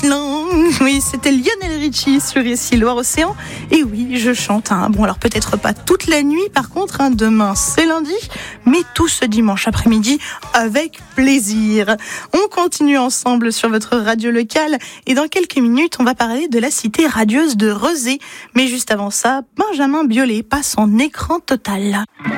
Oui, c'était Lionel Richie sur ici Loire-Océan. Et oui, je chante. Bon, alors peut-être pas toute la nuit, par contre. Demain, c'est lundi. Mais tout ce dimanche après-midi, avec plaisir. On continue ensemble sur votre radio locale. Et dans quelques minutes, on va parler de la cité radieuse de Rezé. Mais juste avant ça, Benjamin Biolay passe en écran total.